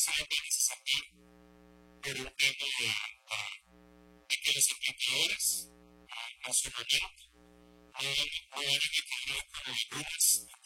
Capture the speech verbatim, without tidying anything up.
siempre necesariamente por un tema de, de que los empleadores, a, a su manera, lo han, lo han evitado con algunas